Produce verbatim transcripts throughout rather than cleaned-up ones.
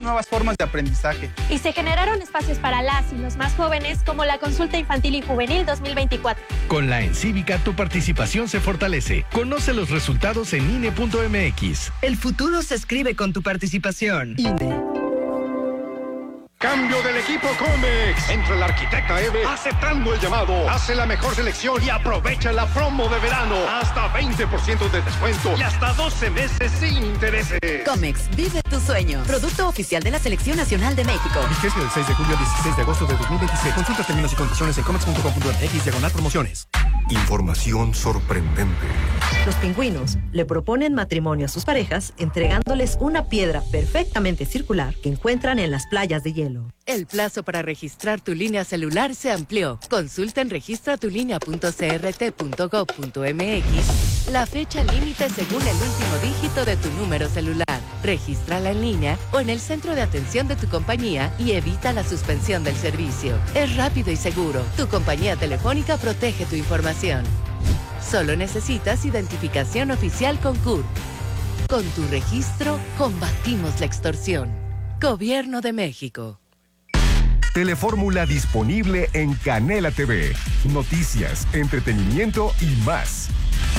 nuevas formas de aprendizaje. Y se generaron espacios para las y los más jóvenes, como la Consulta Infantil y Juvenil dos mil veinticuatro. Con la Encívica, tu participación se fortalece. Conoce los resultados en I N E punto M X. El futuro se escribe con tu participación. I N E. Cambio del equipo Comex. Entra el arquitecta Eve aceptando el llamado. Hace la mejor selección y aprovecha la promo de verano. Hasta veinte por ciento de descuento y hasta doce meses sin intereses. Comex, vive tu sueño. Producto oficial de la Selección Nacional de México. Vigencia del seis de julio al dieciséis de agosto de dos mil veintiséis. Consulta términos y condiciones en comex punto com punto m x diagonal promociones. Información sorprendente. Los pingüinos le proponen matrimonio a sus parejas entregándoles una piedra perfectamente circular que encuentran en las playas de hielo. El plazo para registrar tu línea celular se amplió. Consulta en registra tu línea punto c r t punto gov punto m x la fecha límite según el último dígito de tu número celular. Regístrala en línea o en el centro de atención de tu compañía y evita la suspensión del servicio. Es rápido y seguro. Tu compañía telefónica protege tu información. Solo necesitas identificación oficial con C U R. Con tu registro, combatimos la extorsión. Gobierno de México. Telefórmula disponible en Canela T V. Noticias, entretenimiento y más.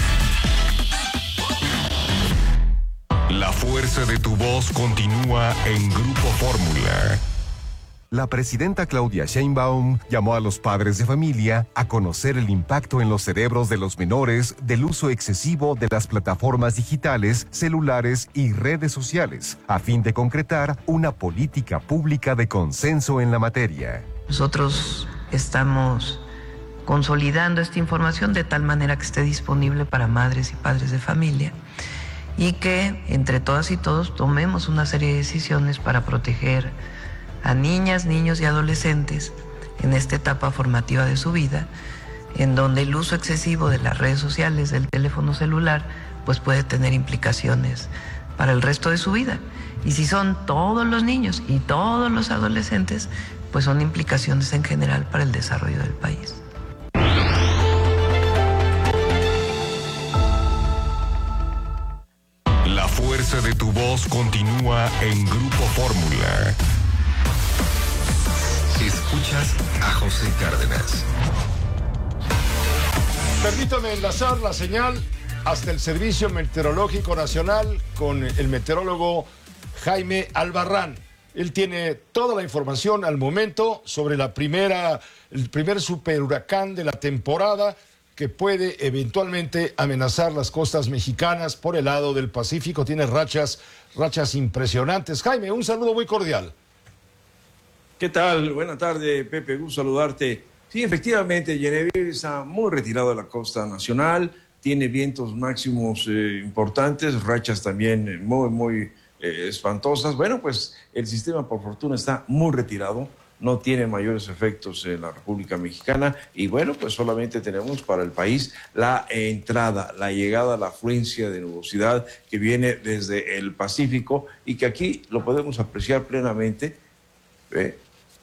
La fuerza de tu voz continúa en Grupo Fórmula. La presidenta Claudia Sheinbaum llamó a los padres de familia a conocer el impacto en los cerebros de los menores del uso excesivo de las plataformas digitales, celulares y redes sociales, a fin de concretar una política pública de consenso en la materia. Nosotros estamos consolidando esta información de tal manera que esté disponible para madres y padres de familia y que entre todas y todos tomemos una serie de decisiones para proteger a niñas, niños y adolescentes en esta etapa formativa de su vida, en donde el uso excesivo de las redes sociales, del teléfono celular, pues puede tener implicaciones para el resto de su vida. Y si son todos los niños y todos los adolescentes, pues son implicaciones en general para el desarrollo del país. La fuerza de tu voz continúa en Grupo Fórmula. Escuchas a José Cárdenas. Permítame enlazar la señal hasta el Servicio Meteorológico Nacional con el meteorólogo Jaime Albarrán. Él tiene toda la información al momento sobre la primera, el primer superhuracán de la temporada que puede eventualmente amenazar las costas mexicanas por el lado del Pacífico. Tiene rachas, rachas impresionantes. Jaime, un saludo muy cordial. ¿Qué tal? Buenas tardes, Pepe, gusto saludarte. Sí, efectivamente, Genevieve está muy retirado de la costa nacional, tiene vientos máximos eh, importantes, rachas también eh, muy, muy eh, espantosas. Bueno, pues el sistema, por fortuna, está muy retirado, no tiene mayores efectos en la República Mexicana y bueno, pues solamente tenemos para el país la entrada, la llegada, la afluencia de nubosidad que viene desde el Pacífico y que aquí lo podemos apreciar plenamente. ¿eh?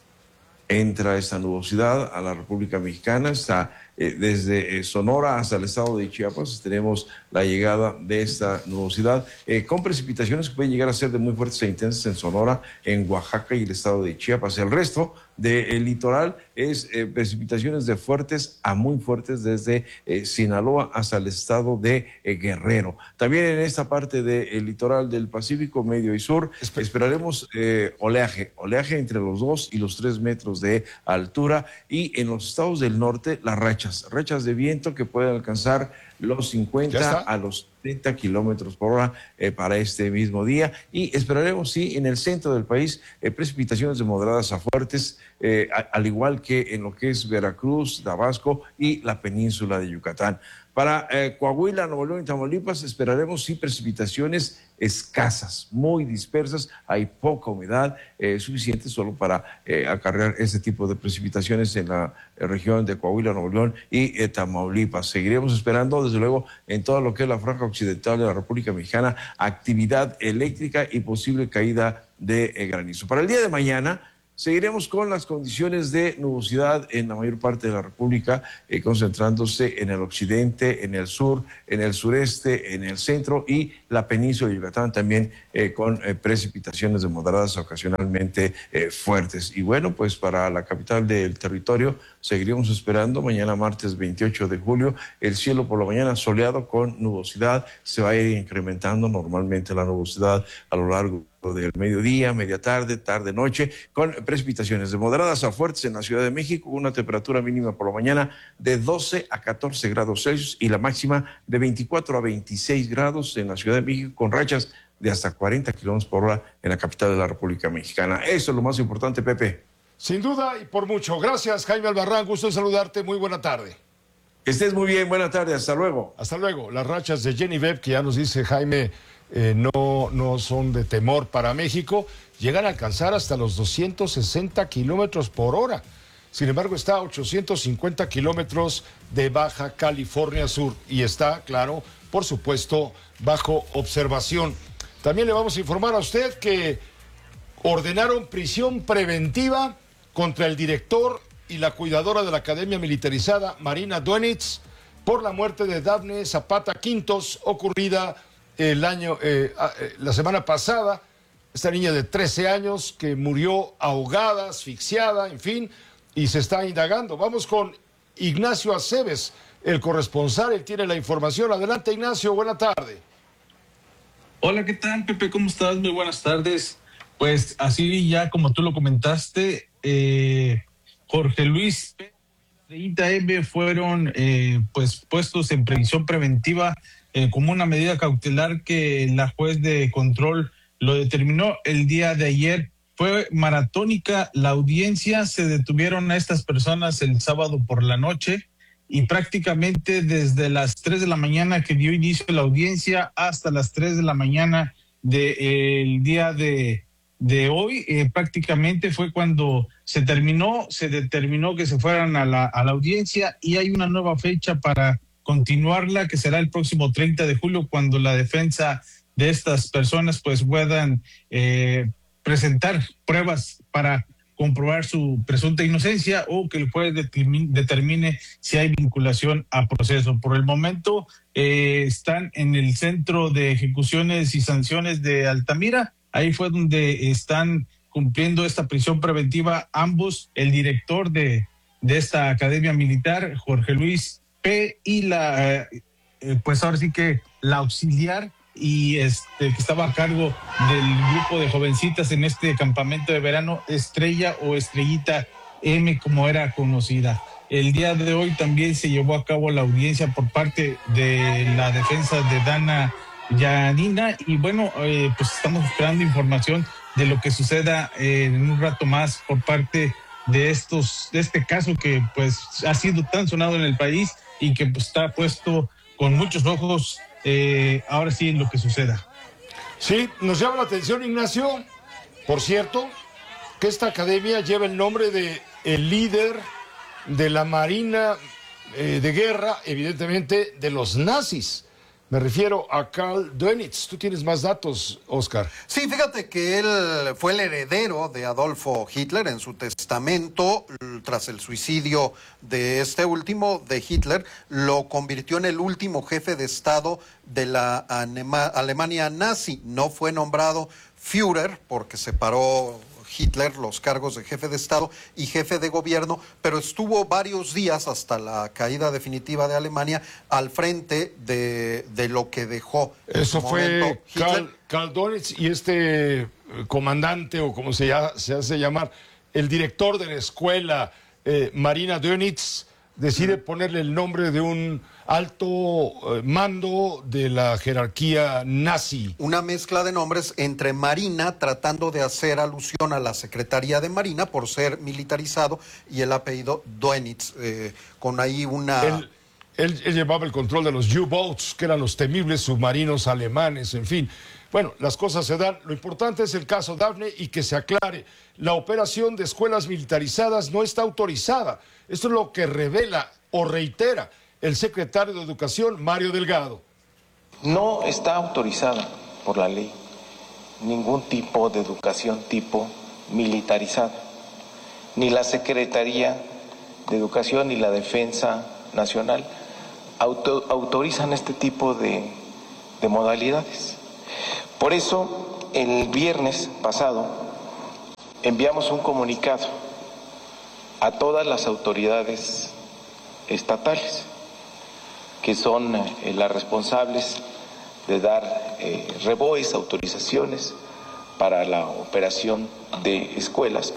Entra esta nubosidad a la República Mexicana, está eh, desde eh, Sonora hasta el estado de Chiapas, tenemos la llegada de esta nubosidad, eh, con precipitaciones que pueden llegar a ser de muy fuertes e intensas en Sonora, en Oaxaca y el estado de Chiapas. El resto del litoral es eh, precipitaciones de fuertes a muy fuertes desde eh, Sinaloa hasta el estado de eh, Guerrero. También en esta parte del litoral del Pacífico, medio y sur, esperaremos eh, oleaje, oleaje entre los dos y los tres metros de altura, y en los estados del norte las rachas, rachas de viento que pueden alcanzar los cincuenta a los treinta kilómetros por hora eh, para este mismo día, y esperaremos, sí, en el centro del país eh, precipitaciones de moderadas a fuertes, eh, a, al igual que en lo que es Veracruz, Tabasco y la península de Yucatán. Para eh, Coahuila, Nuevo León y Tamaulipas esperaremos sí precipitaciones escasas, muy dispersas, hay poca humedad eh, suficiente solo para eh, acarrear este tipo de precipitaciones en la eh, región de Coahuila, Nuevo León y eh, Tamaulipas. Seguiremos esperando, desde luego, en todo lo que es la franja occidental de la República Mexicana, actividad eléctrica y posible caída de eh, granizo. Para el día de mañana, seguiremos con las condiciones de nubosidad en la mayor parte de la República, eh, concentrándose en el occidente, en el sur, en el sureste, en el centro y la península de Yucatán también eh, con eh, precipitaciones de moderadas ocasionalmente eh, fuertes. Y bueno, pues para la capital del territorio seguiremos esperando mañana martes veintiocho de julio, el cielo por la mañana soleado con nubosidad, se va a ir incrementando normalmente la nubosidad a lo largo del mediodía, media tarde, tarde, noche, con precipitaciones de moderadas a fuertes en la Ciudad de México, una temperatura mínima por la mañana de doce a catorce grados Celsius y la máxima de veinticuatro a veintiséis grados en la Ciudad de México, con rachas de hasta cuarenta kilómetros por hora en la capital de la República Mexicana. Eso es lo más importante, Pepe. Sin duda y por mucho. Gracias, Jaime Albarrán, gusto en saludarte, muy buena tarde. Que estés muy bien, buena tarde, hasta luego. Hasta luego. Las rachas de Jenny Webb, que ya nos dice Jaime, eh, no, no son de temor para México, llegan a alcanzar hasta los doscientos sesenta kilómetros por hora. Sin embargo, está a ochocientos cincuenta kilómetros de Baja California Sur y está, claro, por supuesto, bajo observación. También le vamos a informar a usted que ordenaron prisión preventiva contra el director y la cuidadora de la Academia Militarizada, Marina Duenitz, por la muerte de Dafne Zapata Quintos, ocurrida el año, eh, eh, la semana pasada. Esta niña de trece años que murió ahogada, asfixiada, en fin, y se está indagando. Vamos con Ignacio Aceves, el corresponsal, él tiene la información. Adelante, Ignacio, buena tarde. Hola, ¿qué tal, Pepe? ¿Cómo estás? Muy buenas tardes. Pues así ya como tú lo comentaste, eh, Jorge Luis y M fueron eh, pues puestos en prisión preventiva eh, como una medida cautelar que la juez de control lo determinó el día de ayer. Fue maratónica la audiencia, se detuvieron a estas personas el sábado por la noche y prácticamente desde las tres de la mañana que dio inicio la audiencia hasta las tres de la mañana del de, día de, de hoy, eh, prácticamente fue cuando se terminó, se determinó que se fueran a la, a la audiencia y hay una nueva fecha para continuarla que será el próximo treinta de julio cuando la defensa de estas personas pues puedan eh, presentar pruebas para comprobar su presunta inocencia o que el juez determine, determine si hay vinculación a proceso. Por el momento eh, están en el Centro de Ejecuciones y Sanciones de Altamira. Ahí fue donde están cumpliendo esta prisión preventiva ambos, el director de, de esta academia militar, Jorge Luis P., y la, eh, pues ahora sí que la auxiliar y este que estaba a cargo del grupo de jovencitas en este campamento de verano, Estrella o Estrellita M, como era conocida. El día de hoy también se llevó a cabo la audiencia por parte de la defensa de Dana Yanina y bueno, eh, pues estamos esperando información de lo que suceda eh, en un rato más por parte de estos, de este caso que pues ha sido tan sonado en el país y que pues está puesto con muchos ojos Eh, ahora sí en lo que suceda. Sí, nos llama la atención, Ignacio, por cierto, que esta academia lleva el nombre de el líder de la Marina eh, de guerra, evidentemente de los nazis. Me refiero a Karl Dönitz. Tú tienes más datos, Oscar. Sí, fíjate que él fue el heredero de Adolfo Hitler. En su testamento, tras el suicidio de este último, de Hitler, lo convirtió en el último jefe de Estado de la Anema- Alemania nazi. No fue nombrado Führer porque separó Hitler los cargos de jefe de Estado y jefe de gobierno, pero estuvo varios días hasta la caída definitiva de Alemania al frente de, de lo que dejó. Eso fue Karl, Karl Dönitz y este comandante, o como se, ya, se hace llamar, el director de la escuela, eh, Marina Dönitz, decide uh-huh. ponerle el nombre de un alto eh, mando de la jerarquía nazi. Una mezcla de nombres entre Marina, tratando de hacer alusión a la Secretaría de Marina por ser militarizado, y el apellido Dönitz, eh, con ahí una... Él, él, él llevaba el control de los U-Boats, que eran los temibles submarinos alemanes, en fin. Bueno, las cosas se dan. Lo importante es el caso Dafne y que se aclare. La operación de escuelas militarizadas no está autorizada. Esto es lo que revela o reitera el secretario de Educación, Mario Delgado. No está autorizada por la ley ningún tipo de educación tipo militarizada. ni la Secretaría de Educación ni la Defensa Nacional auto, autorizan este tipo de, de modalidades. Por eso, el viernes pasado enviamos un comunicado a todas las autoridades estatales, que son eh, las responsables de dar eh, reboes, autorizaciones para la operación de escuelas.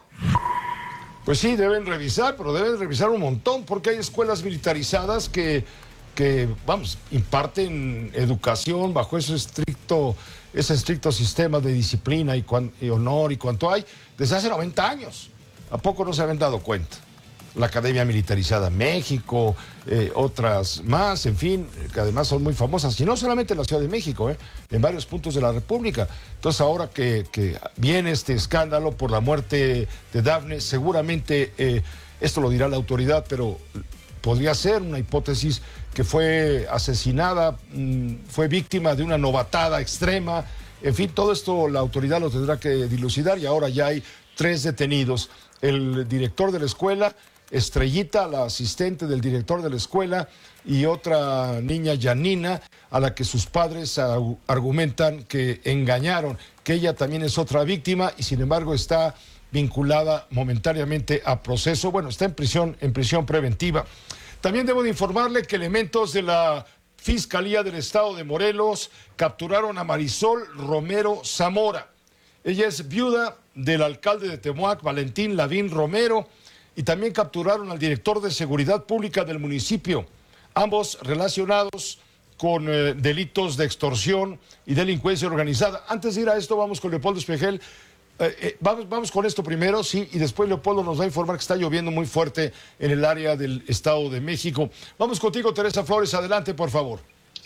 Pues sí, deben revisar, pero deben revisar un montón, porque hay escuelas militarizadas que, que vamos, imparten educación bajo ese estricto, ese estricto sistema de disciplina y, cuan, y honor y cuanto hay desde hace noventa años. ¿A poco no se habían dado cuenta? La Academia Militarizada México, eh, otras más, en fin, que además son muy famosas, y no solamente en la Ciudad de México, eh, en varios puntos de la República. Entonces ahora que, que viene este escándalo por la muerte de Dafne, seguramente, eh, esto lo dirá la autoridad, pero podría ser una hipótesis que fue asesinada, mmm, fue víctima de una novatada extrema. En fin, todo esto la autoridad lo tendrá que dilucidar, y ahora ya hay tres detenidos. El director de la escuela, Estrellita, la asistente del director de la escuela, y otra niña, Yanina, a la que sus padres argumentan que engañaron, que ella también es otra víctima y sin embargo está vinculada momentáneamente a proceso. Bueno, está en prisión, en prisión preventiva. También debo de informarle que elementos de la Fiscalía del Estado de Morelos capturaron a Marisol Romero Zamora. Ella es viuda del alcalde de Temoac, Valentín Lavín Romero, y también capturaron al director de Seguridad Pública del municipio, ambos relacionados con eh, delitos de extorsión y delincuencia organizada. Antes de ir a esto, vamos con Leopoldo Espejel. Eh, eh, vamos, vamos con esto primero, sí, y después Leopoldo nos va a informar que está lloviendo muy fuerte en el área del Estado de México. Vamos contigo, Teresa Flores, adelante, por favor.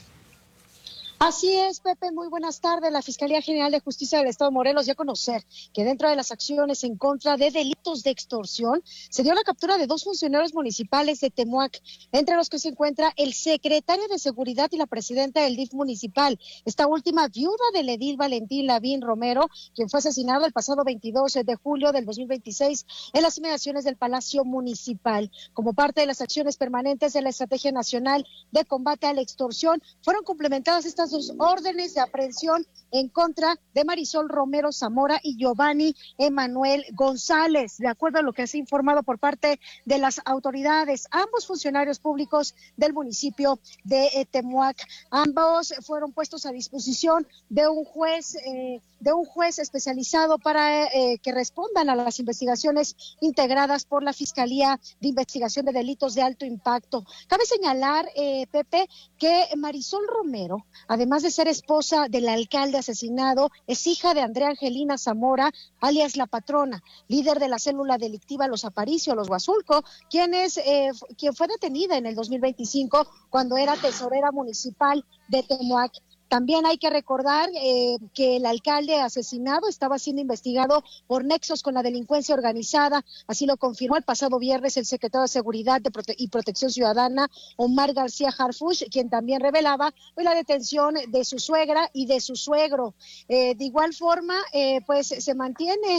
Así es, Pepe, muy buenas tardes. La Fiscalía General de Justicia del Estado de Morelos dio a conocer que dentro de las acciones en contra de delitos de extorsión se dio la captura de dos funcionarios municipales de Temoac, entre los que se encuentra el secretario de Seguridad y la presidenta del D I F municipal, esta última viuda del edil Valentín Lavín Romero, quien fue asesinado el pasado veintidós de julio del dos mil veintiséis en las inmediaciones del Palacio Municipal. Como parte de las acciones permanentes de la Estrategia Nacional de Combate a la Extorsión, fueron complementadas estas dos órdenes de aprehensión en contra de Marisol Romero Zamora y Giovanni Emanuel González, de acuerdo a lo que se ha informado por parte de las autoridades. Ambos funcionarios públicos del municipio de eh, Temoac, ambos fueron puestos a disposición de un juez, eh, de un juez especializado para eh, que respondan a las investigaciones integradas por la Fiscalía de Investigación de Delitos de Alto Impacto. Cabe señalar, eh, Pepe, que Marisol Romero, además de ser esposa del alcalde asesinado, es hija de Andrea Angelina Zamora, alias La Patrona, líder de la célula delictiva Los Aparicio, Los Huazulco, quien, es, eh, quien fue detenida en el dos mil veinticinco cuando era tesorera municipal de Temoac. También hay que recordar eh, que el alcalde asesinado estaba siendo investigado por nexos con la delincuencia organizada, así lo confirmó el pasado viernes el secretario de Seguridad de Prote- y Protección Ciudadana, Omar García Harfuch, quien también revelaba pues, la detención de su suegra y de su suegro. Eh, de igual forma, eh, pues se mantiene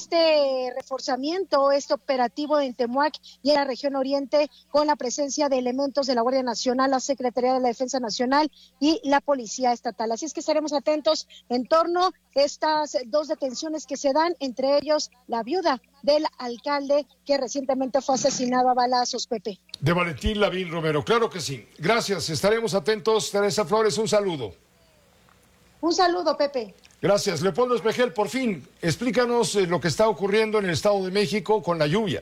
este reforzamiento, este operativo en Temoac y en la región oriente con la presencia de elementos de la Guardia Nacional, la Secretaría de la Defensa Nacional y la Policía Estatal. Así es que estaremos atentos en torno a estas dos detenciones que se dan, entre ellos la viuda del alcalde que recientemente fue asesinado a balazos, Pepe. De Valentín Lavín Romero, claro que sí. Gracias, estaremos atentos. Teresa Flores, un saludo. Un saludo, Pepe. Gracias. Leopoldo Espejel, por fin, explícanos eh, lo que está ocurriendo en el Estado de México con la lluvia.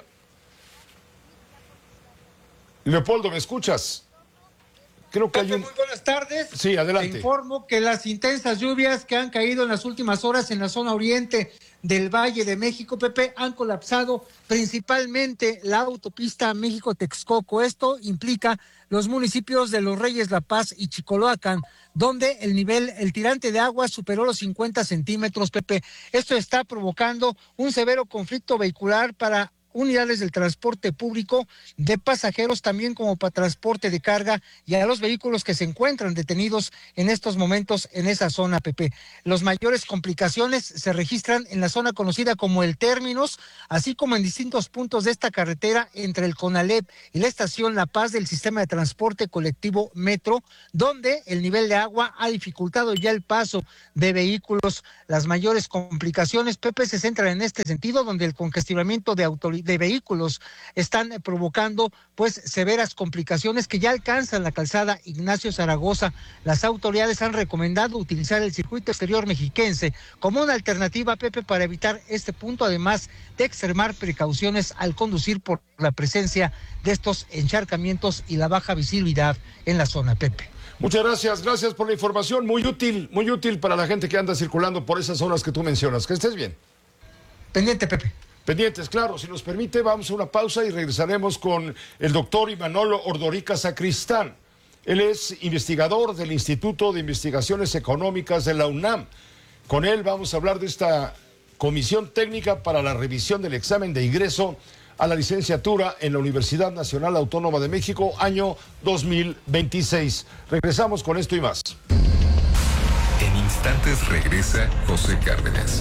Leopoldo, ¿me escuchas? Creo que hay un... Muy buenas tardes. Sí, adelante. Te informo que las intensas lluvias que han caído en las últimas horas en la zona oriente del Valle de México, Pepe, han colapsado principalmente la autopista México-Texcoco. Esto implica los municipios de Los Reyes, La Paz y Chicoloacan, donde el nivel, el tirante de agua superó los cincuenta centímetros, Pepe. Esto está provocando un severo conflicto vehicular para unidades del transporte público de pasajeros, también como para transporte de carga, y a los vehículos que se encuentran detenidos en estos momentos en esa zona, Pepe. Los mayores complicaciones se registran en la zona conocida como el Términos, así como en distintos puntos de esta carretera entre el CONALEP y la estación La Paz del sistema de transporte colectivo Metro, donde el nivel de agua ha dificultado ya el paso de vehículos. Las mayores complicaciones, Pepe, se centran en este sentido, donde el congestionamiento de, de vehículos están provocando pues severas complicaciones que ya alcanzan la calzada Ignacio Zaragoza. Las autoridades han recomendado utilizar el circuito exterior mexiquense como una alternativa, Pepe, para evitar este punto, además de extremar precauciones al conducir por la presencia de estos encharcamientos y la baja visibilidad en la zona, Pepe. Muchas gracias, gracias por la información, muy útil, muy útil para la gente que anda circulando por esas zonas que tú mencionas. Que estés bien. Pendiente, Pepe. Pendientes, claro, si nos permite, vamos a una pausa y regresaremos con el doctor Imanol Ordorica Sacristán. Él es investigador del Instituto de Investigaciones Económicas de la UNAM. Con él vamos a hablar de esta comisión técnica para la revisión del examen de ingreso a la licenciatura en la Universidad Nacional Autónoma de México, año dos mil veintiséis. Regresamos con esto y más. En instantes regresa José Cárdenas.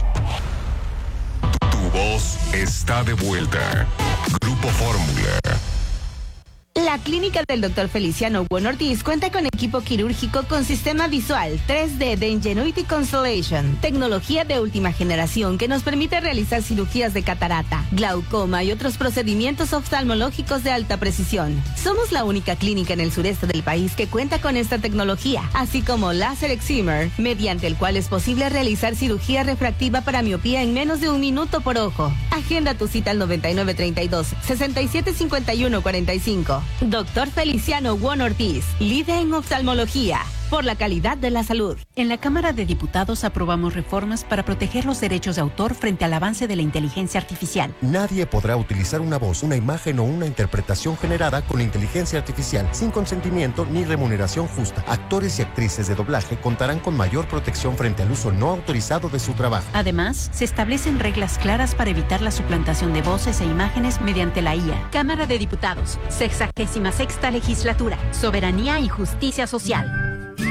Tu voz está de vuelta. Grupo Fórmula. La clínica del doctor Feliciano Bueno Ortiz cuenta con equipo quirúrgico con sistema visual tres D de Ingenuity Constellation, tecnología de última generación que nos permite realizar cirugías de catarata, glaucoma y otros procedimientos oftalmológicos de alta precisión. Somos la única clínica en el sureste del país que cuenta con esta tecnología, así como láser excimer, mediante el cual es posible realizar cirugía refractiva para miopía en menos de un minuto por ojo. Agenda tu cita al noventa y nueve treinta y dos, sesenta y siete cincuenta y uno cuarenta y cinco. Doctor Feliciano Bueno Ortiz, líder en oftalmología, por la calidad de la salud. En la Cámara de Diputados aprobamos reformas para proteger los derechos de autor frente al avance de la inteligencia artificial. Nadie podrá utilizar una voz, una imagen o una interpretación generada con inteligencia artificial sin consentimiento ni remuneración justa. Actores y actrices de doblaje contarán con mayor protección frente al uso no autorizado de su trabajo. Además, se establecen reglas claras para evitar la suplantación de voces e imágenes mediante la I A. Cámara de Diputados, sexagésima sexta legislatura, soberanía y justicia social.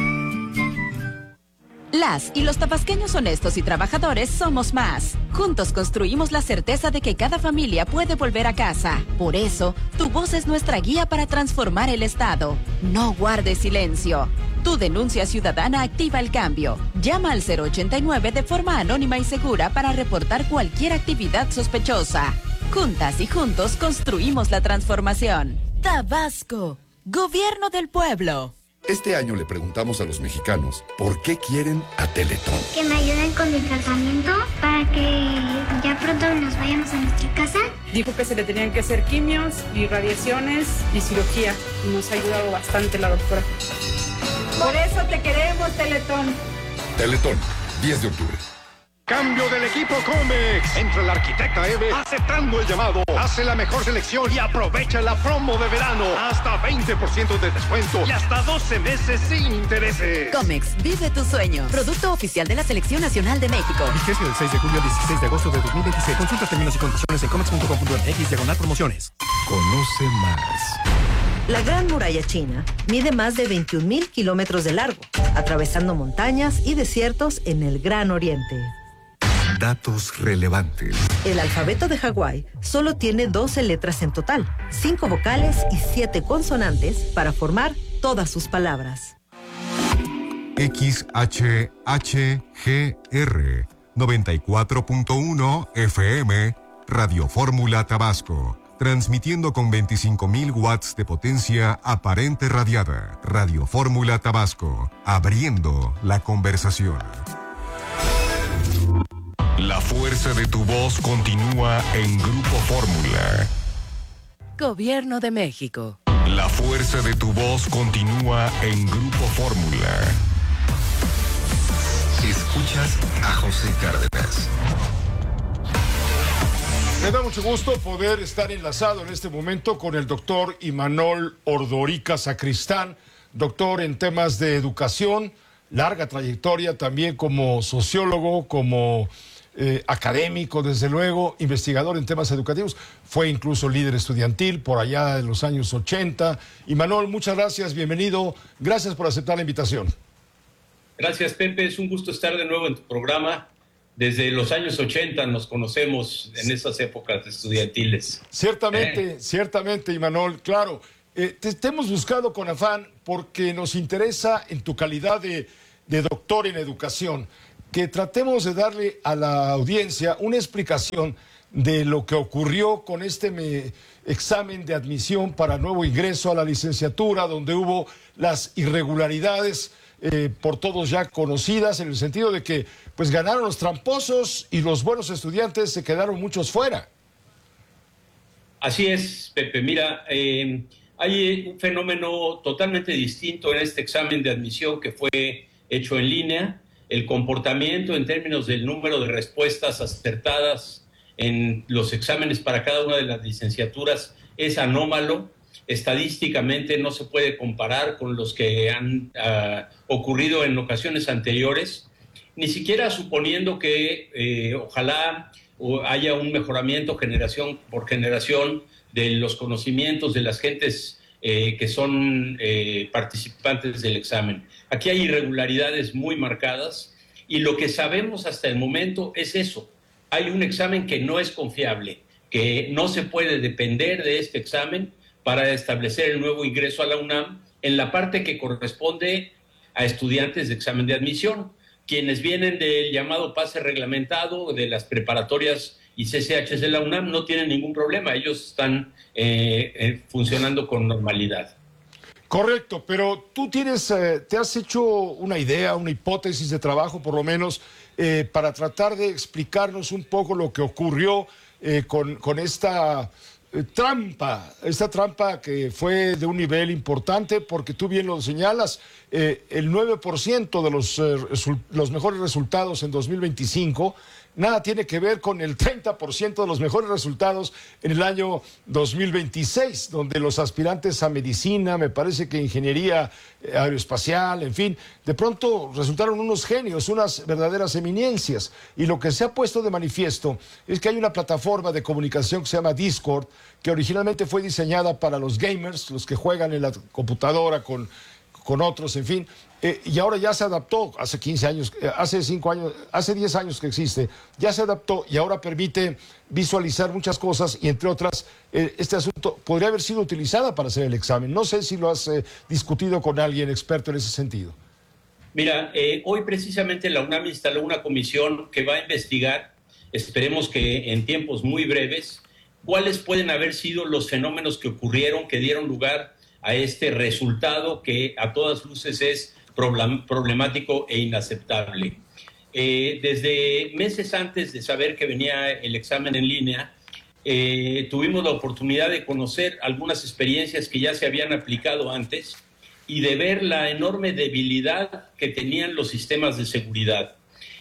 Las y los tabasqueños honestos y trabajadores somos más. Juntos construimos la certeza de que cada familia puede volver a casa. Por eso, tu voz es nuestra guía para transformar el Estado. No guardes silencio. Tu denuncia ciudadana activa el cambio. Llama al cero ochenta y nueve de forma anónima y segura para reportar cualquier actividad sospechosa. Juntas y juntos construimos la transformación. Tabasco, Gobierno del Pueblo. Este año le preguntamos a los mexicanos por qué quieren a Teletón. Que me ayuden con mi tratamiento para que ya pronto nos vayamos a nuestra casa. Dijo que se le tenían que hacer quimios y radiaciones y cirugía. Y nos ha ayudado bastante la doctora. Por eso te queremos, Teletón. Teletón, diez de octubre. Cambio del equipo Comex. Entra el arquitecta Eve aceptando el llamado. Hace la mejor selección y aprovecha la promo de verano. Hasta veinte por ciento de descuento y hasta doce meses sin intereses. Comex, vive tu sueño. Producto oficial de la Selección Nacional de México. Vigencia del seis de julio al dieciséis de agosto de dos mil veintiséis. Consulta términos y condiciones en comex punto com punto m x diagonal promociones. Conoce más. La Gran Muralla China mide más de veintiún mil kilómetros de largo, atravesando montañas y desiertos en el Gran Oriente. Datos relevantes. El alfabeto de Hawái solo tiene doce letras en total, cinco vocales y siete consonantes para formar todas sus palabras. X H H G R noventa y cuatro punto uno F M Radio Fórmula Tabasco, transmitiendo con veinticinco mil watts de potencia aparente radiada. Radio Fórmula Tabasco, abriendo la conversación. La fuerza de tu voz continúa en Grupo Fórmula. Gobierno de México. La fuerza de tu voz continúa en Grupo Fórmula. Escuchas a José Cárdenas. Me da mucho gusto poder estar enlazado en este momento con el doctor Imanol Ordorica Sacristán, doctor en temas de educación, larga trayectoria también como sociólogo, como eh, académico, desde luego, investigador en temas educativos. Fue incluso líder estudiantil por allá en los años ochenta. Imanol, muchas gracias, bienvenido. Gracias por aceptar la invitación. Gracias, Pepe. Es un gusto estar de nuevo en tu programa. Desde los años ochenta nos conocemos en esas épocas estudiantiles. Ciertamente, eh. ciertamente, Imanol, claro. Eh, te, te hemos buscado con afán porque nos interesa, en tu calidad de, de doctor en educación, que tratemos de darle a la audiencia una explicación de lo que ocurrió con este me, examen de admisión para nuevo ingreso a la licenciatura, donde hubo las irregularidades eh, por todos ya conocidas, en el sentido de que pues ganaron los tramposos y los buenos estudiantes se quedaron muchos fuera. Así es, Pepe. Mira, eh, hay un fenómeno totalmente distinto en este examen de admisión que fue hecho en línea. El comportamiento en términos del número de respuestas acertadas en los exámenes para cada una de las licenciaturas es anómalo. Estadísticamente no se puede comparar con los que han uh, ocurrido en ocasiones anteriores, ni siquiera suponiendo que eh, ojalá haya un mejoramiento generación por generación de los conocimientos de las gentes eh, que son eh, participantes del examen. Aquí hay irregularidades muy marcadas y lo que sabemos hasta el momento es eso. Hay un examen que no es confiable, que no se puede depender de este examen para establecer el nuevo ingreso a la UNAM en la parte que corresponde a estudiantes de examen de admisión. Quienes vienen del llamado pase reglamentado de las preparatorias y C C Hs de la UNAM no tienen ningún problema, ellos están eh, eh, funcionando con normalidad. Correcto, pero tú tienes, eh, te has hecho una idea, una hipótesis de trabajo por lo menos, eh, para tratar de explicarnos un poco lo que ocurrió eh, con, con esta eh, trampa, esta trampa que fue de un nivel importante, porque tú bien lo señalas, eh, el nueve por ciento de los, eh, los mejores resultados en dos mil veinticinco, nada tiene que ver con el treinta por ciento de los mejores resultados en el año dos mil veintiséis, donde los aspirantes a medicina, me parece que ingeniería aeroespacial, en fin, de pronto resultaron unos genios, unas verdaderas eminencias. Y lo que se ha puesto de manifiesto es que hay una plataforma de comunicación que se llama Discord, que originalmente fue diseñada para los gamers, los que juegan en la computadora con, con otros, en fin, Eh, y ahora ya se adaptó, hace quince años, eh, hace cinco años, hace diez años que existe, ya se adaptó y ahora permite visualizar muchas cosas y entre otras, eh, este asunto podría haber sido utilizada para hacer el examen. No sé si lo has eh, discutido con alguien experto en ese sentido. Mira, eh, hoy precisamente la UNAM instaló una comisión que va a investigar, esperemos que en tiempos muy breves, cuáles pueden haber sido los fenómenos que ocurrieron, que dieron lugar a este resultado que a todas luces es problemático e inaceptable. Eh, desde meses antes de saber que venía el examen en línea, eh, tuvimos la oportunidad de conocer algunas experiencias que ya se habían aplicado antes y de ver la enorme debilidad que tenían los sistemas de seguridad.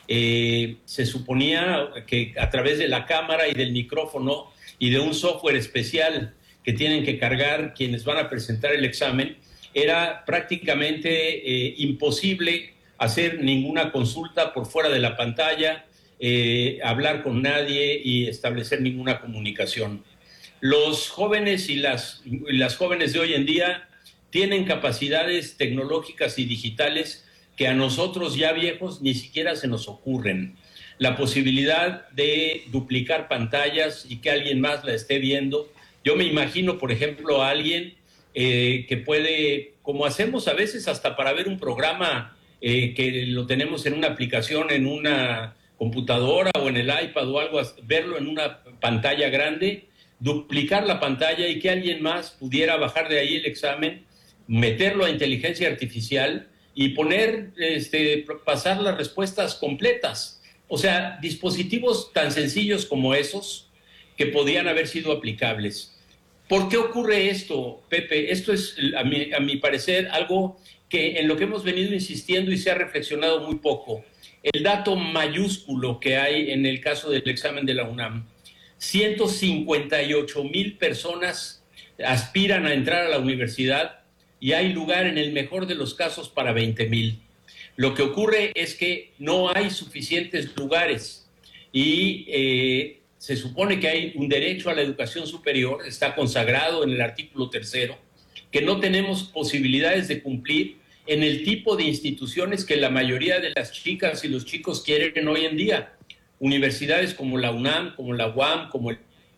Eh, se suponía que a través de la cámara y del micrófono y de un software especial que tienen que cargar quienes van a presentar el examen, era prácticamente eh, imposible hacer ninguna consulta por fuera de la pantalla, eh, hablar con nadie y establecer ninguna comunicación. Los jóvenes y las, y las jóvenes de hoy en día tienen capacidades tecnológicas y digitales que a nosotros ya viejos ni siquiera se nos ocurren. La posibilidad de duplicar pantallas y que alguien más la esté viendo. Yo me imagino, por ejemplo, a alguien Eh, que puede, como hacemos a veces hasta para ver un programa eh, que lo tenemos en una aplicación, en una computadora o en el iPad o algo, verlo en una pantalla grande, duplicar la pantalla y que alguien más pudiera bajar de ahí el examen, meterlo a inteligencia artificial y poner, este, pasar las respuestas completas. O sea, dispositivos tan sencillos como esos que podían haber sido aplicables. ¿Por qué ocurre esto, Pepe? Esto es, a mi, a mi parecer, algo que en lo que hemos venido insistiendo y se ha reflexionado muy poco. El dato mayúsculo que hay en el caso del examen de la UNAM. ciento cincuenta y ocho mil personas aspiran a entrar a la universidad y hay lugar en el mejor de los casos para veinte mil. Lo que ocurre es que no hay suficientes lugares. y eh, se supone que hay un derecho a la educación superior, está consagrado en el artículo tercero, que no tenemos posibilidades de cumplir en el tipo de instituciones que la mayoría de las chicas y los chicos quieren hoy en día. Universidades como la UNAM, como la U A M, como el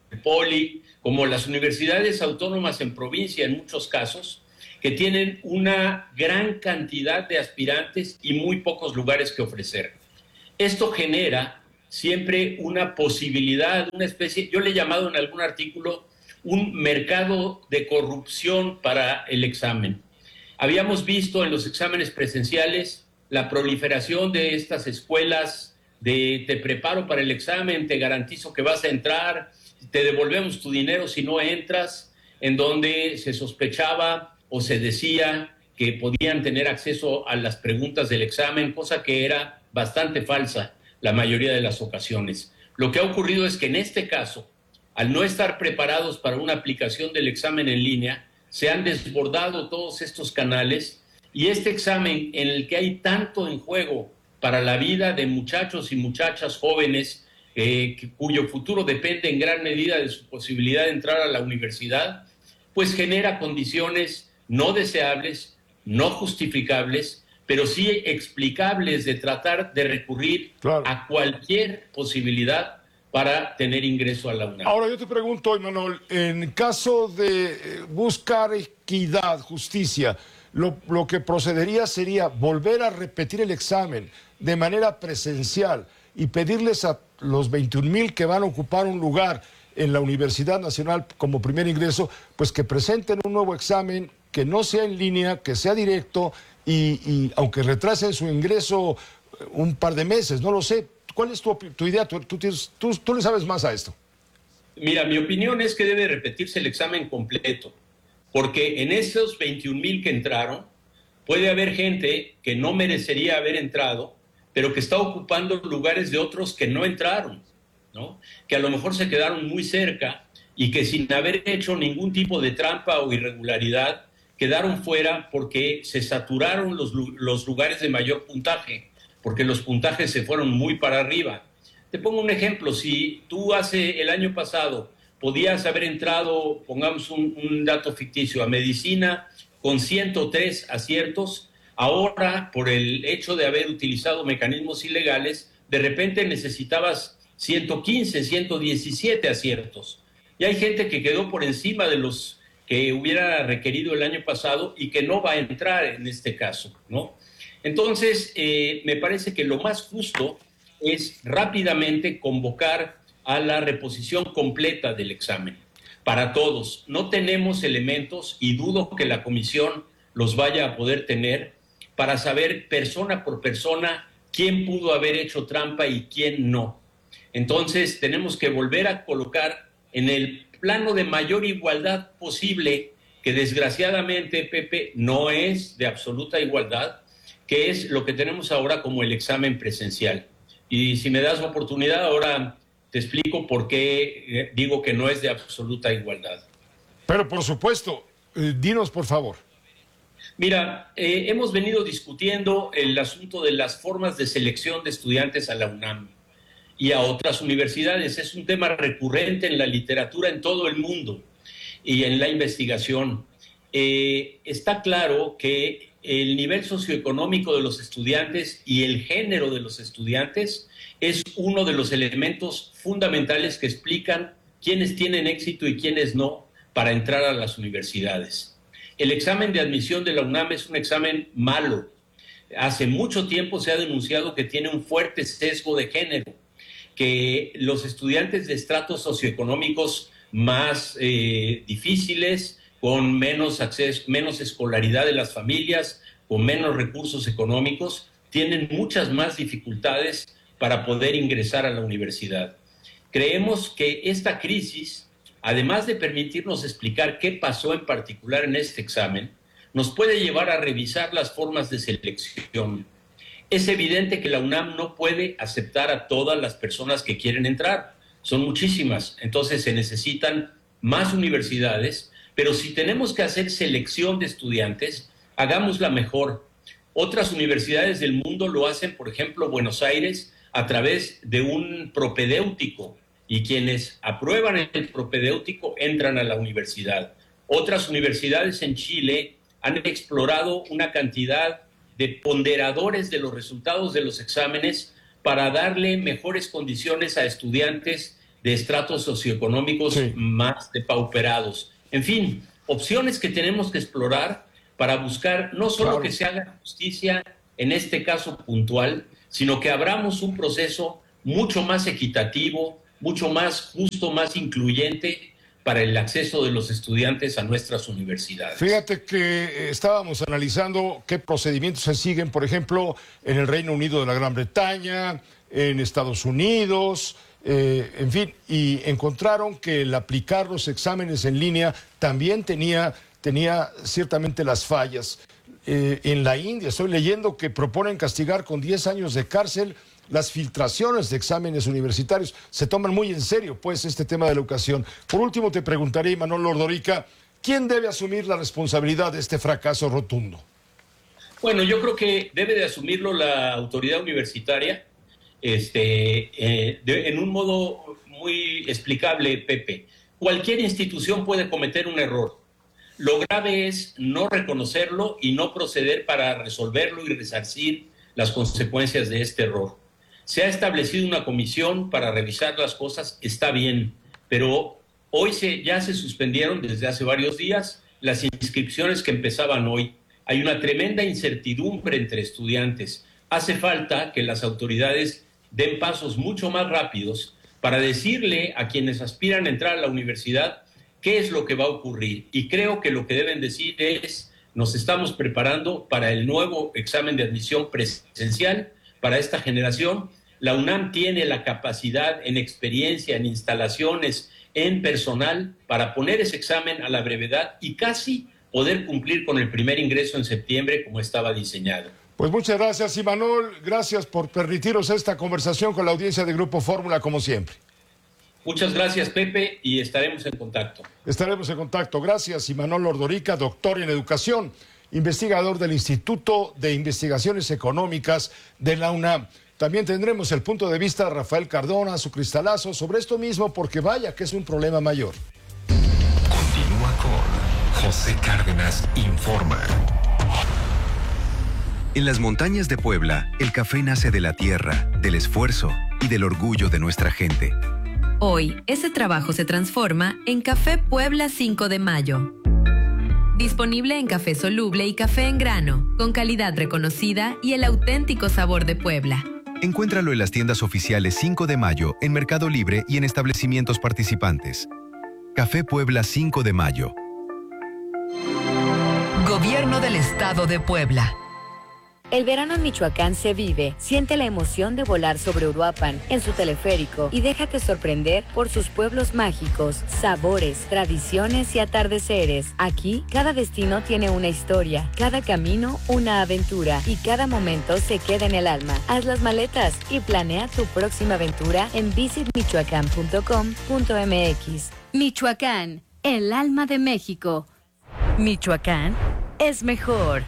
Poli, como las universidades autónomas en provincia en muchos casos, que tienen una gran cantidad de aspirantes y muy pocos lugares que ofrecer. Esto genera siempre una posibilidad, una especie, yo le he llamado en algún artículo, un mercado de corrupción para el examen. Habíamos visto en los exámenes presenciales la proliferación de estas escuelas de te preparo para el examen, te garantizo que vas a entrar, te devolvemos tu dinero si no entras, en donde se sospechaba o se decía que podían tener acceso a las preguntas del examen, cosa que era bastante falsa la mayoría de las ocasiones. Lo que ha ocurrido es que en este caso, al no estar preparados para una aplicación del examen en línea, se han desbordado todos estos canales y este examen en el que hay tanto en juego para la vida de muchachos y muchachas jóvenes eh, que, cuyo futuro depende en gran medida de su posibilidad de entrar a la universidad, pues genera condiciones no deseables, no justificables, pero sí explicables de tratar de recurrir claro. a cualquier posibilidad para tener ingreso a la UNAM. Ahora yo te pregunto, Imanol, en caso de buscar equidad, justicia, lo, lo que procedería sería volver a repetir el examen de manera presencial y pedirles a los veintiún mil que van a ocupar un lugar en la Universidad Nacional como primer ingreso, pues que presenten un nuevo examen que no sea en línea, que sea directo y, y aunque retrasen su ingreso un par de meses, no lo sé. ¿Cuál es tu, tu idea? ¿Tú, tú, tienes, tú, ¿Tú le sabes más a esto? Mira, mi opinión es que debe repetirse el examen completo, porque en esos veintiún mil que entraron, puede haber gente que no merecería haber entrado, pero que está ocupando lugares de otros que no entraron, ¿no? Que a lo mejor se quedaron muy cerca y que sin haber hecho ningún tipo de trampa o irregularidad, quedaron fuera porque se saturaron los, los lugares de mayor puntaje, porque los puntajes se fueron muy para arriba. Te pongo un ejemplo, si tú hace el año pasado podías haber entrado, pongamos un, un dato ficticio, a medicina con ciento tres aciertos, ahora por el hecho de haber utilizado mecanismos ilegales, de repente necesitabas ciento quince, ciento diecisiete aciertos. Y hay gente que quedó por encima de los que hubiera requerido el año pasado y que no va a entrar en este caso, ¿no? Entonces, eh, me parece que lo más justo es rápidamente convocar a la reposición completa del examen para todos. No tenemos elementos, y dudo que la comisión los vaya a poder tener, para saber persona por persona quién pudo haber hecho trampa y quién no. Entonces, tenemos que volver a colocar en el plano de mayor igualdad posible, que desgraciadamente, Pepe, no es de absoluta igualdad, que es lo que tenemos ahora como el examen presencial. Y si me das la oportunidad, ahora te explico por qué digo que no es de absoluta igualdad. Pero por supuesto, eh, dinos por favor. Mira, eh, hemos venido discutiendo el asunto de las formas de selección de estudiantes a la UNAM y a otras universidades. Es un tema recurrente en la literatura en todo el mundo y en la investigación. Eh, está claro que el nivel socioeconómico de los estudiantes y el género de los estudiantes es uno de los elementos fundamentales que explican quiénes tienen éxito y quiénes no para entrar a las universidades. El examen de admisión de la UNAM es un examen malo. Hace mucho tiempo se ha denunciado que tiene un fuerte sesgo de género, que los estudiantes de estratos socioeconómicos más eh, difíciles, con menos acceso, menos escolaridad de las familias, con menos recursos económicos, tienen muchas más dificultades para poder ingresar a la universidad. Creemos que esta crisis, además de permitirnos explicar qué pasó en particular en este examen, nos puede llevar a revisar las formas de selección. Es evidente que la UNAM no puede aceptar a todas las personas que quieren entrar. Son muchísimas, entonces se necesitan más universidades. Pero si tenemos que hacer selección de estudiantes, hagámosla mejor. Otras universidades del mundo lo hacen, por ejemplo, Buenos Aires a través de un propedéutico, y quienes aprueban el propedéutico entran a la universidad. Otras universidades en Chile han explorado una cantidad de ponderadores de los resultados de los exámenes para darle mejores condiciones a estudiantes de estratos socioeconómicos sí. más depauperados. En fin, opciones que tenemos que explorar para buscar no solo claro. que se haga justicia en este caso puntual, sino que abramos un proceso mucho más equitativo, mucho más justo, más incluyente para el acceso de los estudiantes a nuestras universidades. Fíjate que estábamos analizando qué procedimientos se siguen, por ejemplo, en el Reino Unido de la Gran Bretaña, en Estados Unidos, eh, en fin, y encontraron que el aplicar los exámenes en línea también tenía, tenía ciertamente las fallas. Eh, en la India estoy leyendo que proponen castigar con diez años de cárcel las filtraciones de exámenes universitarios. Se toman muy en serio, pues, este tema de la educación. Por último, te preguntaré, Imanol Ordorica, ¿quién debe asumir la responsabilidad de este fracaso rotundo? Bueno, yo creo que debe de asumirlo la autoridad universitaria, este, eh, de, en un modo muy explicable, Pepe. Cualquier institución puede cometer un error. Lo grave es no reconocerlo y no proceder para resolverlo y resarcir las consecuencias de este error. Se ha establecido una comisión para revisar las cosas, está bien, pero hoy se, ya se suspendieron desde hace varios días las inscripciones que empezaban hoy. Hay una tremenda incertidumbre entre estudiantes. Hace falta que las autoridades den pasos mucho más rápidos para decirle a quienes aspiran a entrar a la universidad qué es lo que va a ocurrir. Y creo que lo que deben decir es, nos estamos preparando para el nuevo examen de admisión presencial para esta generación. La UNAM tiene la capacidad en experiencia, en instalaciones, en personal para poner ese examen a la brevedad y casi poder cumplir con el primer ingreso en septiembre como estaba diseñado. Pues muchas gracias, Imanol. Gracias por permitirnos esta conversación con la audiencia de Grupo Fórmula, como siempre. Muchas gracias, Pepe, y estaremos en contacto. Estaremos en contacto. Gracias, Imanol Ordorica, doctor en educación, investigador del Instituto de Investigaciones Económicas de la UNAM. También tendremos el punto de vista de Rafael Cardona, su cristalazo, sobre esto mismo, porque vaya que es un problema mayor. Continúa con José Cárdenas Informa. En las montañas de Puebla, el café nace de la tierra, del esfuerzo y del orgullo de nuestra gente. Hoy, ese trabajo se transforma en Café Puebla cinco de mayo. Disponible en café soluble y café en grano, con calidad reconocida y el auténtico sabor de Puebla. Encuéntralo en las tiendas oficiales cinco de mayo, en Mercado Libre y en establecimientos participantes. Café Puebla cinco de mayo. Gobierno del Estado de Puebla. El verano en Michoacán se vive. Siente la emoción de volar sobre Uruapan en su teleférico y déjate sorprender por sus pueblos mágicos, sabores, tradiciones y atardeceres. Aquí, cada destino tiene una historia, cada camino una aventura y cada momento se queda en el alma. Haz las maletas y planea tu próxima aventura en visit michoacán punto com punto m x. Michoacán, el alma de México. Michoacán es mejor.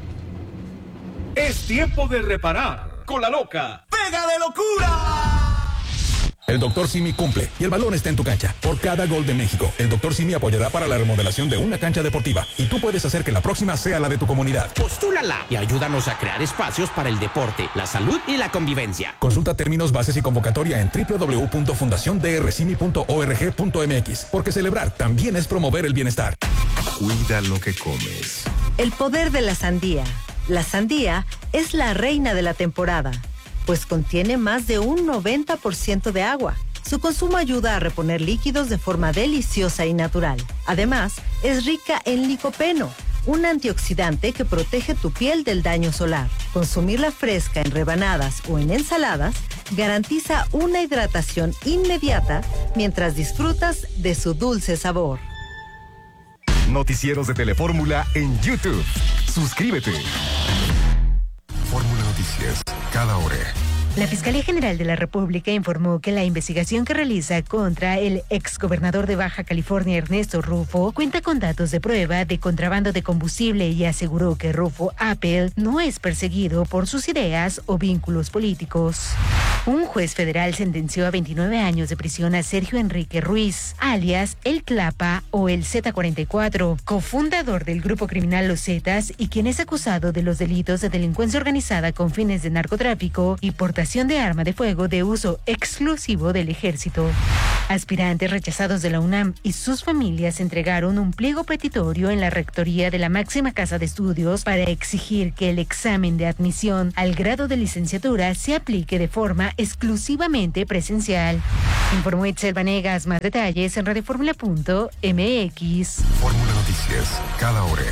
Es tiempo de reparar con la loca ¡Pega de locura! El doctor Simi cumple y el balón está en tu cancha. Por cada gol de México, el doctor Simi apoyará para la remodelación de una cancha deportiva y tú puedes hacer que la próxima sea la de tu comunidad. Postúlala y ayúdanos a crear espacios para el deporte, la salud y la convivencia. Consulta términos, bases y convocatoria en doble u doble u doble u punto fundación d r simi punto org punto m x, porque celebrar también es promover el bienestar. Cuida lo que comes. El poder de la sandía. La sandía es la reina de la temporada, pues contiene más de un noventa por ciento de agua. Su consumo ayuda a reponer líquidos de forma deliciosa y natural. Además, es rica en licopeno, un antioxidante que protege tu piel del daño solar. Consumirla fresca en rebanadas o en ensaladas garantiza una hidratación inmediata mientras disfrutas de su dulce sabor. Noticieros de Telefórmula en YouTube. Suscríbete. Fórmula Noticias, cada hora. La Fiscalía General de la República informó que la investigación que realiza contra el exgobernador de Baja California, Ernesto Rufo, cuenta con datos de prueba de contrabando de combustible y aseguró que Rufo Apple no es perseguido por sus ideas o vínculos políticos. Un juez federal sentenció a veintinueve años de prisión a Sergio Enrique Ruiz, alias El Tlapa o el Z cuarenta y cuatro, cofundador del grupo criminal Los Zetas y quien es acusado de los delitos de delincuencia organizada con fines de narcotráfico y portación de arma de fuego de uso exclusivo del ejército. Aspirantes rechazados de la UNAM y sus familias entregaron un pliego petitorio en la rectoría de la máxima casa de estudios para exigir que el examen de admisión al grado de licenciatura se aplique de forma exclusivamente presencial. Informó Itzel Vanegas. Más detalles en radioformula punto m x. Fórmula Noticias, cada hora.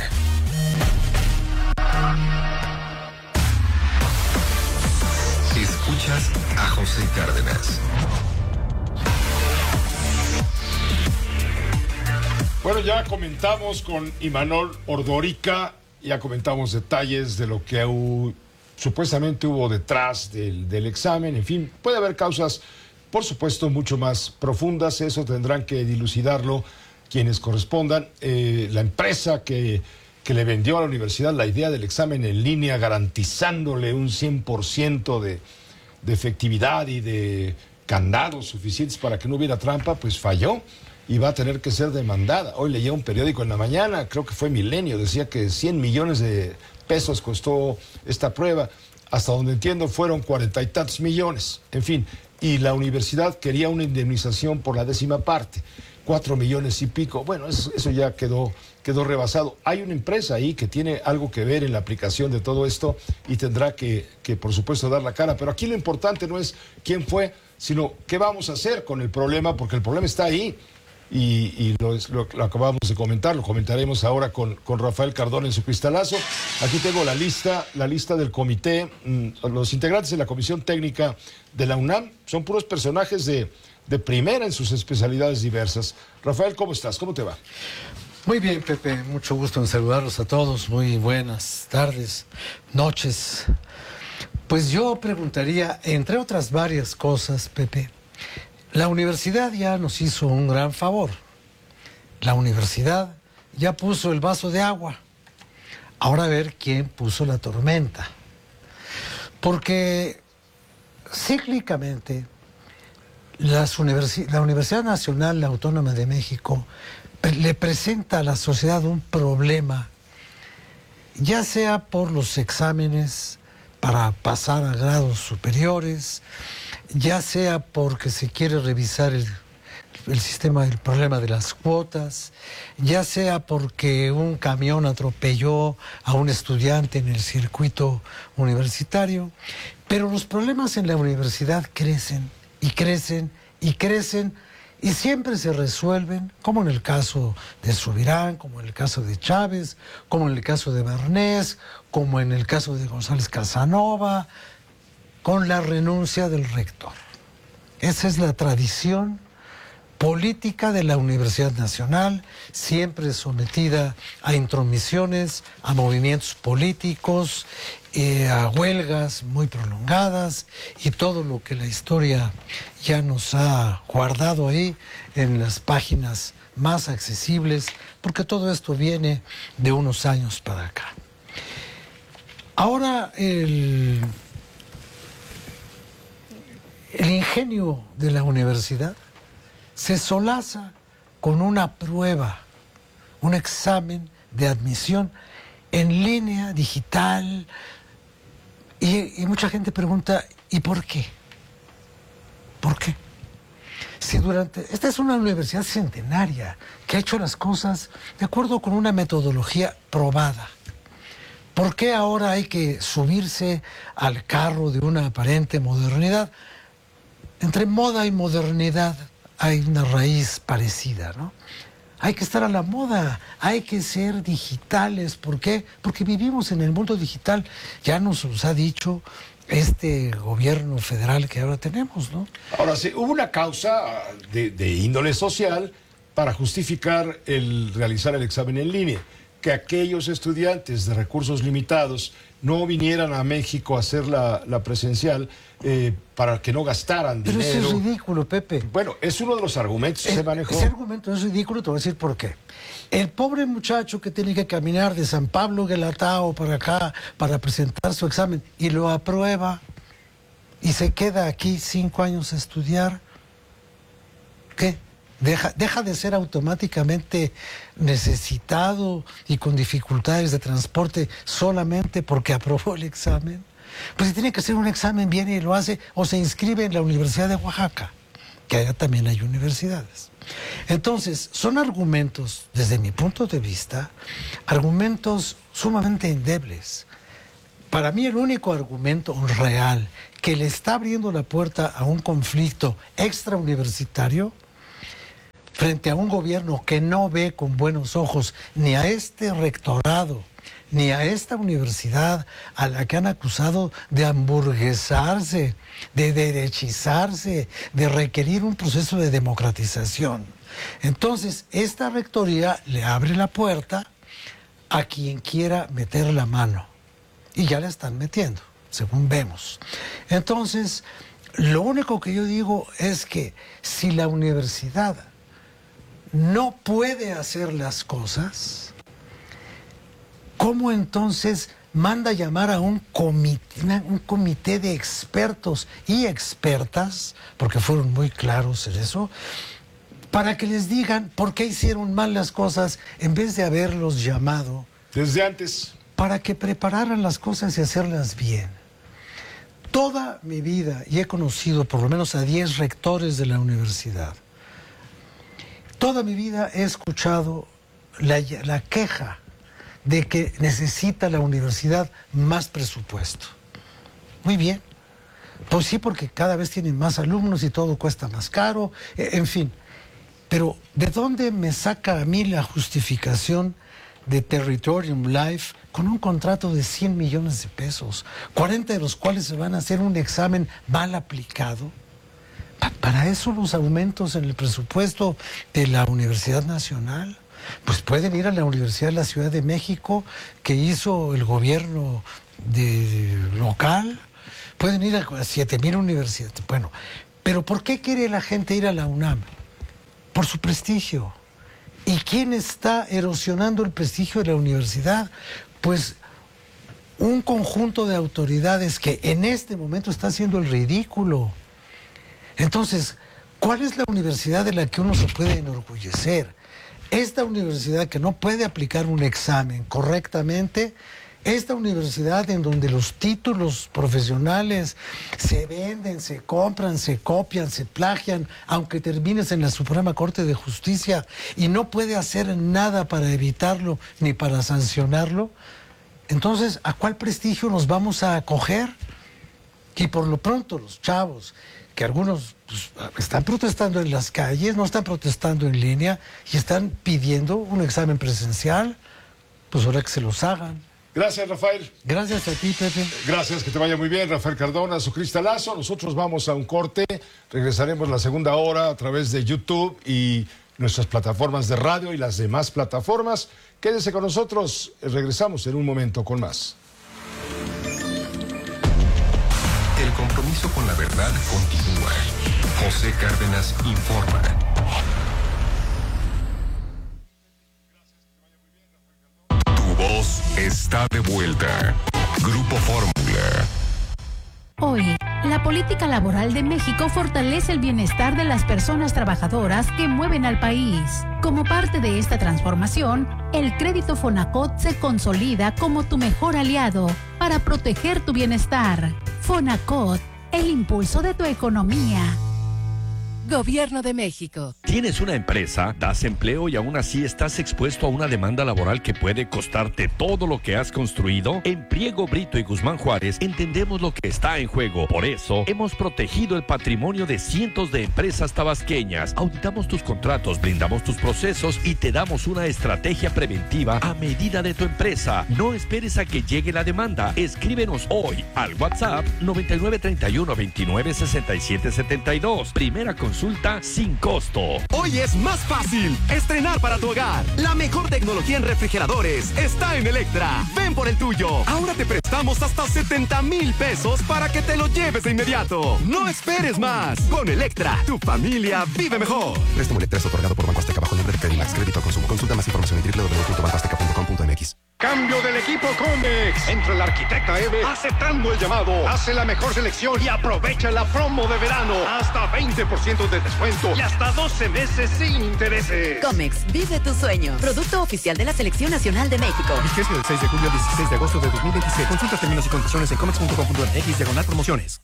Escuchas a José Cárdenas. Bueno, ya comentamos con Imanol Ordórica, ya comentamos detalles de lo que hu- supuestamente hubo detrás del, del examen. En fin, puede haber causas, por supuesto, mucho más profundas. Eso tendrán que dilucidarlo quienes correspondan. Eh, la empresa que, que le vendió a la universidad la idea del examen en línea, garantizándole un cien por ciento de, de efectividad y de candados suficientes para que no hubiera trampa, pues falló y va a tener que ser demandada. Hoy leía un periódico en la mañana, creo que fue Milenio, decía que cien millones de pesos costó esta prueba. Hasta donde entiendo fueron cuarenta y tantos millones. En fin, y la universidad quería una indemnización por la décima parte, cuatro millones y pico. Bueno, eso, eso ya quedó, quedó rebasado. Hay una empresa ahí que tiene algo que ver en la aplicación de todo esto y tendrá que, que, por supuesto, dar la cara. Pero aquí lo importante no es quién fue, sino qué vamos a hacer con el problema, porque el problema está ahí. Y, y lo, lo, lo acabamos de comentar, lo comentaremos ahora con, con Rafael Cardón en su cristalazo. Aquí tengo la lista, la lista del comité. Los integrantes de la Comisión Técnica de la UNAM son puros personajes de, de primera en sus especialidades diversas. Rafael, ¿cómo estás? ¿Cómo te va? Muy bien, Pepe. Mucho gusto en saludarlos a todos. Muy buenas tardes, noches. Pues yo preguntaría, entre otras varias cosas, Pepe, la universidad ya nos hizo un gran favor. La universidad ya puso el vaso de agua. Ahora a ver quién puso la tormenta. Porque cíclicamente las universi- la Universidad Nacional Autónoma de México le presenta a la sociedad un problema, ya sea por los exámenes para pasar a grados superiores, ya sea porque se quiere revisar el, el sistema, el problema de las cuotas, ya sea porque un camión atropelló a un estudiante en el circuito universitario, pero los problemas en la universidad crecen y crecen y crecen y siempre se resuelven, como en el caso de Subirán, como en el caso de Chávez, como en el caso de Barnés, como en el caso de González Casanova, con la renuncia del rector. Esa es la tradición política de la Universidad Nacional, siempre sometida a intromisiones, a movimientos políticos, eh, a huelgas muy prolongadas y todo lo que la historia ya nos ha guardado ahí en las páginas más accesibles, porque todo esto viene de unos años para acá. Ahora el... El ingenio de la universidad se solaza con una prueba, un examen de admisión en línea, digital, y, y mucha gente pregunta, ¿y por qué? ¿Por qué? Si durante... Esta es una universidad centenaria que ha hecho las cosas de acuerdo con una metodología probada. ¿Por qué ahora hay que subirse al carro de una aparente modernidad? Entre moda y modernidad hay una raíz parecida, ¿no? Hay que estar a la moda, hay que ser digitales. ¿Por qué? Porque vivimos en el mundo digital. Ya nos los ha dicho este gobierno federal que ahora tenemos, ¿no? Ahora sí, hubo una causa de, de índole social para justificar el realizar el examen en línea. Que aquellos estudiantes de recursos limitados no vinieran a México a hacer la, la presencial eh, para que no gastaran Pero dinero. Pero eso es ridículo, Pepe. Bueno, es uno de los argumentos que eh, se manejó. Ese argumento es ridículo, te voy a decir por qué. El pobre muchacho que tiene que caminar de San Pablo Guelatao para acá para presentar su examen y lo aprueba, y se queda aquí cinco años a estudiar, ¿qué? Deja, deja de ser automáticamente necesitado y con dificultades de transporte solamente porque aprobó el examen. Pues si tiene que hacer un examen, viene y lo hace, o se inscribe en la Universidad de Oaxaca, que allá también hay universidades. Entonces, son argumentos, desde mi punto de vista, argumentos sumamente endebles. Para mí el único argumento real que le está abriendo la puerta a un conflicto extrauniversitario frente a un gobierno que no ve con buenos ojos ni a este rectorado, ni a esta universidad a la que han acusado de hamburguesarse, de derechizarse, de requerir un proceso de democratización. Entonces, esta rectoría le abre la puerta a quien quiera meter la mano. Y ya la están metiendo, según vemos. Entonces, lo único que yo digo es que si la universidad no puede hacer las cosas, ¿cómo entonces manda llamar a un comité, un comité de expertos y expertas, porque fueron muy claros en eso, para que les digan por qué hicieron mal las cosas en vez de haberlos llamado desde antes, para que prepararan las cosas y hacerlas bien? Toda mi vida, y he conocido por lo menos a diez rectores de la universidad, toda mi vida he escuchado la, la queja de que necesita la universidad más presupuesto. Muy bien. Pues sí, porque cada vez tienen más alumnos y todo cuesta más caro, en fin. Pero ¿de dónde me saca a mí la justificación de Territorium Life con un contrato de cien millones de pesos, cuarenta de los cuales se van a hacer un examen mal aplicado? Pa- para eso los aumentos en el presupuesto de la Universidad Nacional. Pues pueden ir a la Universidad de la Ciudad de México, que hizo el gobierno de, local, pueden ir a siete mil universidades. Bueno, pero ¿por qué quiere la gente ir a la UNAM? Por su prestigio. ¿Y quién está erosionando el prestigio de la universidad? Pues un conjunto de autoridades que en este momento está haciendo el ridículo. Entonces, ¿cuál es la universidad de la que uno se puede enorgullecer? Esta universidad que no puede aplicar un examen correctamente, esta universidad en donde los títulos profesionales se venden, se compran, se copian, se plagian, aunque termines en la Suprema Corte de Justicia y no puede hacer nada para evitarlo ni para sancionarlo. Entonces, ¿a cuál prestigio nos vamos a acoger? Y por lo pronto los chavos, que algunos pues, están protestando en las calles, no están protestando en línea y están pidiendo un examen presencial, pues ahora que se los hagan. Gracias, Rafael. Gracias a ti, Pepe. Gracias, que te vaya muy bien, Rafael Cardona, su cristalazo. Nosotros vamos a un corte, regresaremos la segunda hora a través de YouTube y nuestras plataformas de radio y las demás plataformas. Quédese con nosotros, regresamos en un momento con más. El compromiso con la verdad continúa. José Cárdenas informa. Tu voz está de vuelta. Grupo Fórmula. Hoy, la política laboral de México fortalece el bienestar de las personas trabajadoras que mueven al país. Como parte de esta transformación, el crédito Fonacot se consolida como tu mejor aliado para proteger tu bienestar. Fonacot, el impulso de tu economía. Gobierno de México. ¿Tienes una empresa? ¿Das empleo y aún así estás expuesto a una demanda laboral que puede costarte todo lo que has construido? En Priego, Brito y Guzmán Juárez entendemos lo que está en juego. Por eso, hemos protegido el patrimonio de cientos de empresas tabasqueñas. Auditamos tus contratos, blindamos tus procesos y te damos una estrategia preventiva a medida de tu empresa. No esperes a que llegue la demanda. Escríbenos hoy al WhatsApp noventa y nueve treinta y uno veintinueve sesenta y siete setenta y dos. Primera consulta sin costo. Hoy es más fácil estrenar para tu hogar. La mejor tecnología en refrigeradores está en Electra. Ven por el tuyo. Ahora te prestamos hasta setenta mil pesos para que te lo lleves de inmediato. No esperes más. Con Electra, tu familia vive mejor. Préstamo Electra es otorgado por Banco Azteca bajo nombre de Credimax. Crédito a consumo. Consulta más información en doble u doble u doble u punto banco azteca punto com punto m x. Cambio del equipo Comex. Entra el arquitecta Eve aceptando el llamado. Hace la mejor selección y aprovecha la promo de verano. Hasta veinte por ciento de descuento y hasta doce meses sin intereses. Comex, vive tu sueño. Producto oficial de la Selección Nacional de México. Vigencia del seis de julio al dieciséis de agosto de dos mil veintiséis. Consulta términos y condiciones en comex punto com punto m x diagonal promociones.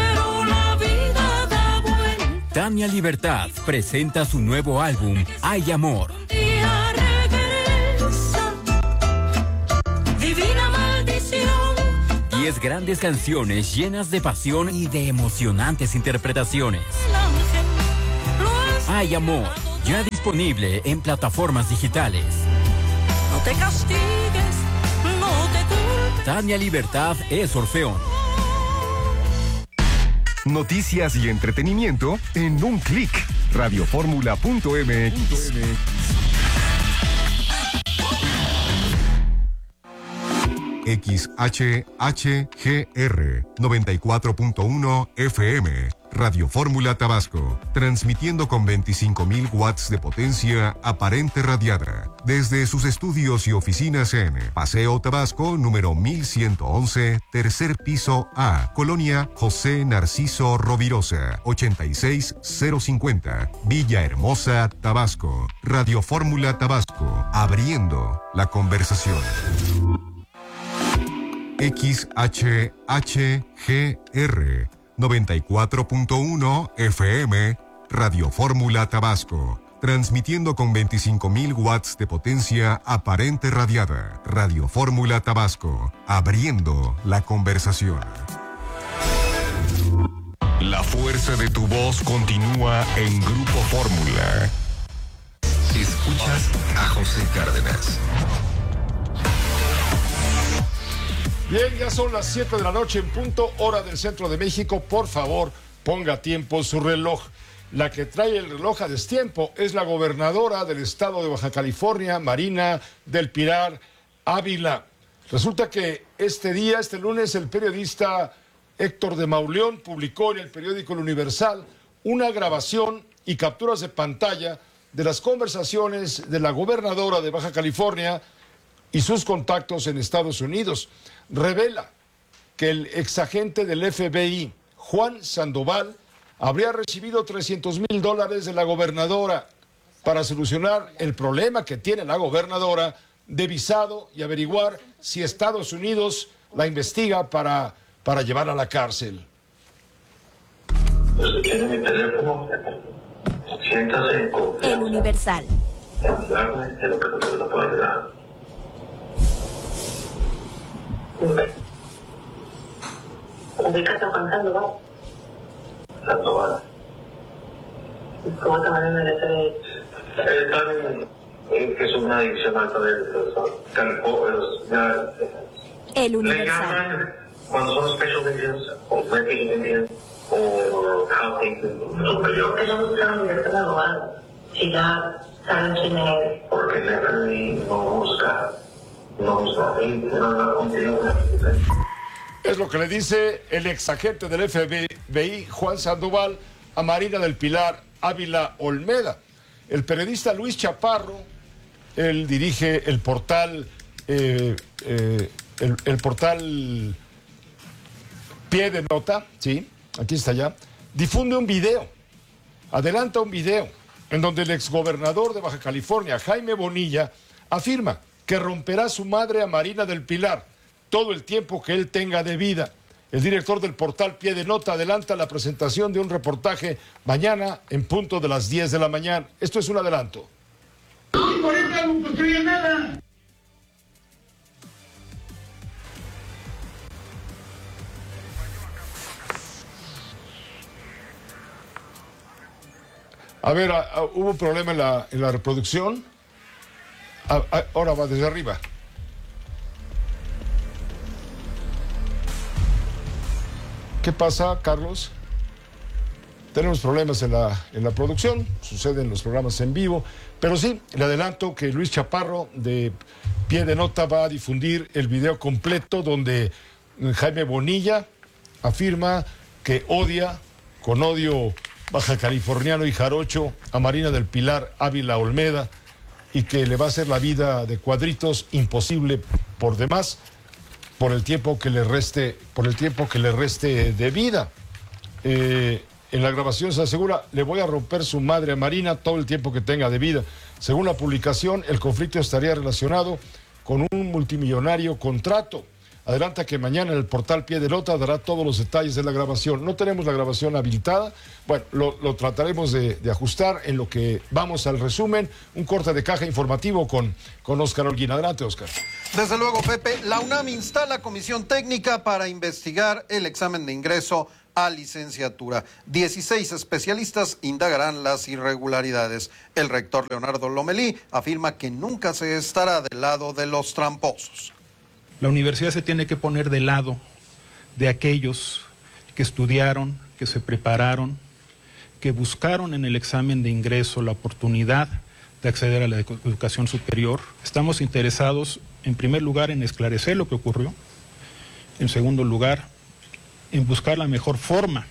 Tania Libertad presenta su nuevo álbum, Hay Amor. Divina maldición. Diez grandes canciones llenas de pasión y de emocionantes interpretaciones. Hay Amor, ya disponible en plataformas digitales. No te castigues, no te culpes. Tania Libertad es Orfeón. Noticias y entretenimiento en un clic. radioformula punto m x. X H H G R noventa y cuatro punto uno F M, Radio Fórmula Tabasco, transmitiendo con veinticinco mil watts de potencia aparente radiada, desde sus estudios y oficinas en Paseo Tabasco, número mil ciento once, tercer piso A, Colonia José Narciso Rovirosa, ochenta y seis cero cincuenta, Villahermosa, Tabasco. Radio Fórmula Tabasco, abriendo la conversación. X H H G R noventa y cuatro punto uno F M, Radio Fórmula Tabasco, transmitiendo con veinticinco mil watts de potencia aparente radiada. Radio Fórmula Tabasco, abriendo la conversación. La fuerza de tu voz continúa en Grupo Fórmula. Escuchas a José Cárdenas. Bien, ya son las siete de la noche en punto, hora del centro de México. Por favor, ponga a tiempo su reloj. La que trae el reloj a destiempo es la gobernadora del estado de Baja California, Marina del Pilar Ávila. Resulta que este día, este lunes, el periodista Héctor de Mauleón publicó en el periódico El Universal una grabación y capturas de pantalla de las conversaciones de la gobernadora de Baja California y sus contactos en Estados Unidos. Revela que el exagente del F B I, Juan Sandoval, habría recibido trescientos mil dólares de la gobernadora para solucionar el problema que tiene la gobernadora de visado y averiguar si Estados Unidos la investiga para, para llevarla a la cárcel. Tiene mi teléfono, siéntase en confianza. El Universal. Hablarme de lo que no le puedo ayudar. ¿De qué está cantando, va? Sandoval. ¿Cómo te van a merecer? Es que es una adicción alta de los campos. El Universal. Cuando son special Indians, o Mexican Indians, o Caucasian. Yo que no buscan la libertad de abogado. Si ya saben quién es. Porque el F B I no busca. Es lo que le dice el exagente del F B I, Juan Sandoval, a Marina del Pilar Ávila Olmeda. El periodista Luis Chaparro, él dirige el portal, eh, eh, el, el portal Pie de Nota, sí, aquí está ya, difunde un video, adelanta un video, en donde el exgobernador de Baja California, Jaime Bonilla, afirma que romperá su madre a Marina del Pilar todo el tiempo que él tenga de vida. El director del portal Pie de Nota adelanta la presentación de un reportaje mañana en punto de las diez de la mañana. Esto es un adelanto. Por eso no construye nada. A ver, a, a, hubo un problema en la, en la reproducción. A, a, ahora va desde arriba. ¿Qué pasa, Carlos? Tenemos problemas en la, en la producción, suceden los programas en vivo, pero sí, le adelanto que Luis Chaparro de Pie de Nota va a difundir el video completo donde Jaime Bonilla afirma que odia, con odio baja californiano y jarocho, a Marina del Pilar Ávila Olmeda, y que le va a hacer la vida de cuadritos imposible por demás por el tiempo que le reste, por el tiempo que le reste de vida. Eh, en la grabación se asegura, le voy a romper su madre a Marina todo el tiempo que tenga de vida. Según la publicación, el conflicto estaría relacionado con un multimillonario contrato. Adelanta que mañana el portal Pie de Lota dará todos los detalles de la grabación. No tenemos la grabación habilitada. Bueno, lo, lo trataremos de, de ajustar en lo que vamos al resumen. Un corte de caja informativo con, con Óscar Holguín. Adelante, Óscar. Desde luego, Pepe. La UNAM instala comisión técnica para investigar el examen de ingreso a licenciatura. dieciséis especialistas indagarán las irregularidades. El rector Leonardo Lomelí afirma que nunca se estará del lado de los tramposos. La universidad se tiene que poner del lado de aquellos que estudiaron, que se prepararon, que buscaron en el examen de ingreso la oportunidad de acceder a la educación superior. Estamos interesados, en primer lugar, en esclarecer lo que ocurrió. En segundo lugar, en buscar la mejor forma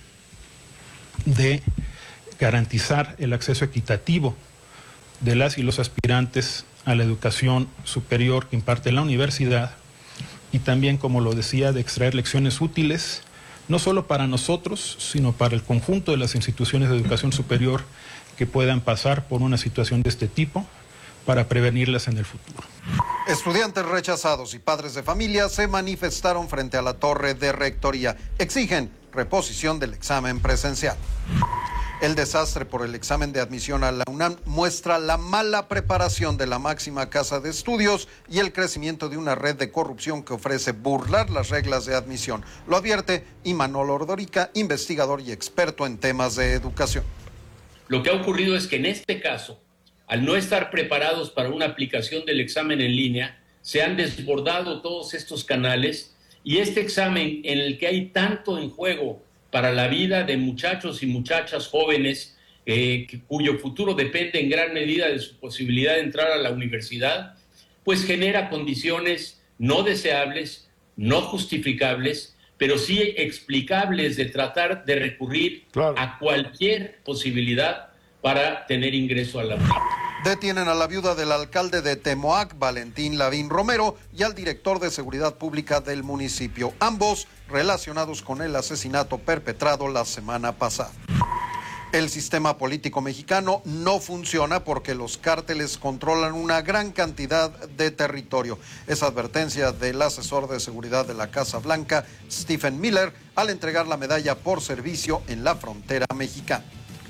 de garantizar el acceso equitativo de las y los aspirantes a la educación superior que imparte la universidad, y también, como lo decía, de extraer lecciones útiles, no solo para nosotros, sino para el conjunto de las instituciones de educación superior que puedan pasar por una situación de este tipo, para prevenirlas en el futuro. Estudiantes rechazados y padres de familia se manifestaron frente a la torre de rectoría. Exigen reposición del examen presencial. El desastre por el examen de admisión a la UNAM muestra la mala preparación de la máxima casa de estudios y el crecimiento de una red de corrupción que ofrece burlar las reglas de admisión. Lo advierte Imanol Ordorica, investigador y experto en temas de educación. Lo que ha ocurrido es que en este caso, al no estar preparados para una aplicación del examen en línea, se han desbordado todos estos canales y este examen en el que hay tanto en juego para la vida de muchachos y muchachas jóvenes eh, que, cuyo futuro depende en gran medida de su posibilidad de entrar a la universidad, pues genera condiciones no deseables, no justificables, pero sí explicables de tratar de recurrir claro. a cualquier posibilidad para tener ingreso a la universidad. Detienen a la viuda del alcalde de Temoac, Valentín Lavín Romero, y al director de seguridad pública del municipio, ambos relacionados con el asesinato perpetrado la semana pasada. El sistema político mexicano no funciona porque los cárteles controlan una gran cantidad de territorio. Es advertencia del asesor de seguridad de la Casa Blanca, Stephen Miller, al entregar la medalla por servicio en la frontera mexicana.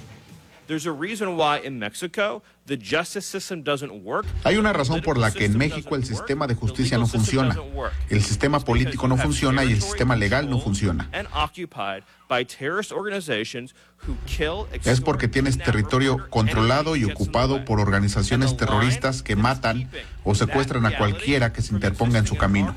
Hay una razón por la que en México el sistema de justicia no funciona, el sistema político no funciona y el sistema legal no funciona. Es porque tienes territorio controlado y ocupado por organizaciones terroristas que matan o secuestran a cualquiera que se interponga en su camino.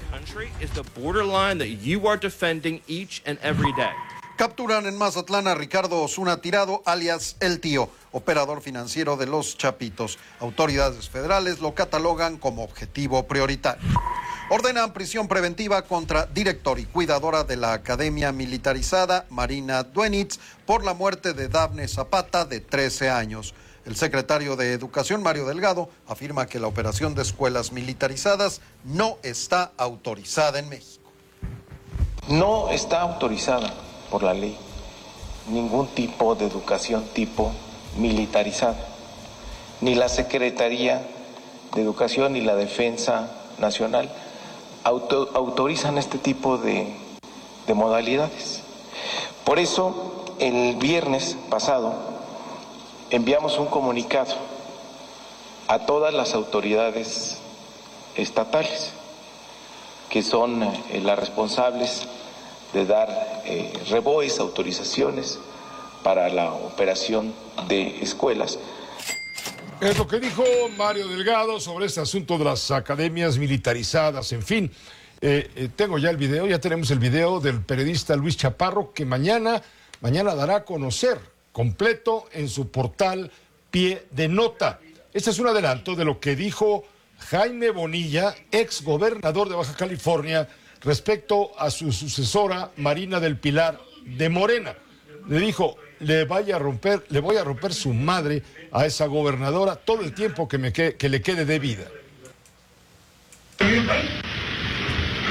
Capturan en Mazatlán a Ricardo Osuna Tirado, alias El Tío, operador financiero de Los Chapitos. Autoridades federales lo catalogan como objetivo prioritario. Ordenan prisión preventiva contra director y cuidadora de la Academia Militarizada, Marina Duenitz, por la muerte de Dafne Zapata, de trece años. El secretario de Educación, Mario Delgado, afirma que la operación de escuelas militarizadas no está autorizada en México. No está autorizada por la ley ningún tipo de educación tipo militarizada. Ni la Secretaría de Educación ni la Defensa Nacional auto, autorizan este tipo de, de modalidades. Por eso, el viernes pasado enviamos un comunicado a todas las autoridades estatales que son eh, las responsables de dar eh, reboes, autorizaciones para la operación de escuelas. Es lo que dijo Mario Delgado sobre este asunto de las academias militarizadas. En fin, eh, eh, tengo ya el video, ya tenemos el video del periodista Luis Chaparro, que mañana, mañana dará a conocer completo en su portal Pie de Nota. Este es un adelanto de lo que dijo Jaime Bonilla, ex gobernador de Baja California, respecto a su sucesora Marina del Pilar de Morena. Le dijo, le vaya a romper, le voy a romper su madre a esa gobernadora todo el tiempo que, me que, que le quede de vida.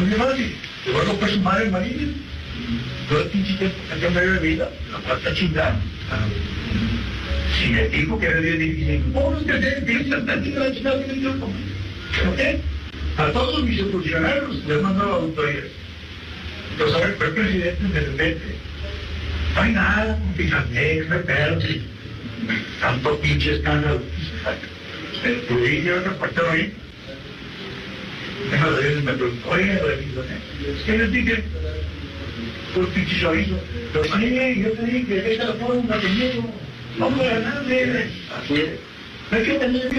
muy fácil. Te voy a comprar su madre en Marina. Todo el pinche tiempo que tengo de vida, la falta chingada. Si me dijo que era bien difícil, ¿cómo es que se piensan tan chingada la chingada que me dio? ¿Por qué? A todos mis funcionarios les mando auditorías. Entonces, a ver, fue presidente de repente. No hay nada, un picantex, no hay pedo, tanto pinche escándalo. El pudí llevar un reportero ahí. Una de veces me preguntó, oye, ¿qué les dije? Por pinche chorizo. Pero sí, yo te dije que esa forma conmigo, no me ganas, así es. No hay que tener